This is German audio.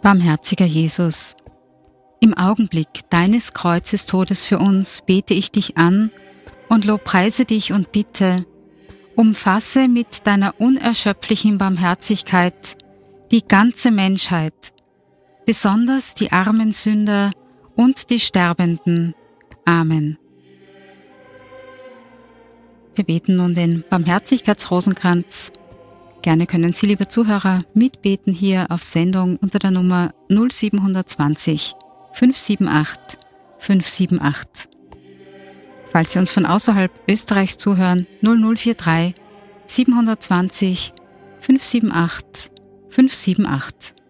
Barmherziger Jesus, im Augenblick deines Kreuzes Todes für uns bete ich dich an und lobpreise dich und bitte, umfasse mit deiner unerschöpflichen Barmherzigkeit die ganze Menschheit, besonders die armen Sünder und die Sterbenden. Amen. Wir beten nun den Barmherzigkeitsrosenkranz. Gerne können Sie, liebe Zuhörer, mitbeten hier auf Sendung unter der Nummer 0720 578 578. Falls Sie uns von außerhalb Österreichs zuhören, 0043 720 578 578.